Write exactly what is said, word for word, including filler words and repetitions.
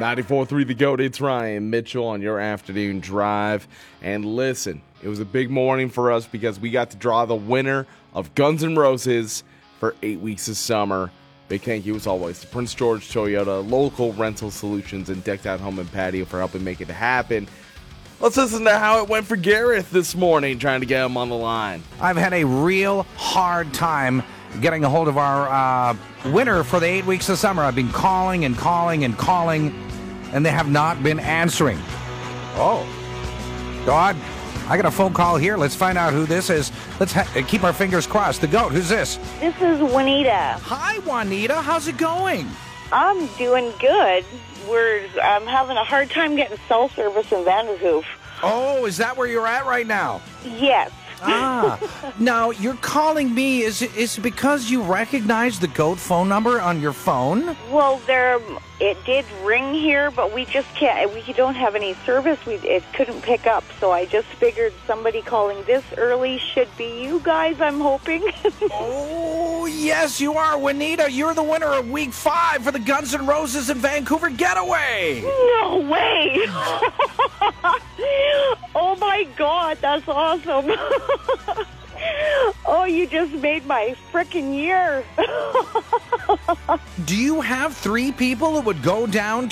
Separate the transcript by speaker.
Speaker 1: ninety-four point three The GOAT, it's Ryan Mitchell on your afternoon drive. And listen, it was a big morning for us because we got to draw the winner of Guns N' Roses for eight weeks of summer. Big thank you, as always, to Prince George Toyota, local rental solutions, and Decked Out Home and Patio for helping make it happen. Let's listen to how it went for Gareth this morning, trying to get him on the line.
Speaker 2: I've had a real hard time getting a hold of our uh, winner for the eight weeks of summer. I've been calling and calling and calling, and they have not been answering. Oh, God. I got a phone call here. Let's find out who this is. Let's ha- keep our fingers crossed. The GOAT, who's this?
Speaker 3: This is Juanita.
Speaker 2: Hi, Juanita. How's it going?
Speaker 3: I'm doing good. We're I'm having a hard time getting cell service in Vanderhoof.
Speaker 2: Oh, is that where you're at right now?
Speaker 3: Yes.
Speaker 2: Ah, now you're calling me. Is it, is it because you recognize the GOAT phone number on your phone?
Speaker 3: Well, there it did ring here, but we just can't. We don't have any service. We it couldn't pick up, so I just figured somebody calling this early should be you guys. I'm hoping.
Speaker 2: Oh yes, you are, Juanita. You're the winner of Week Five for the Guns N' Roses in Vancouver Getaway.
Speaker 3: No way! Oh my God, that's awesome! Oh, you just made my frickin' year.
Speaker 2: Do you have three people who would go down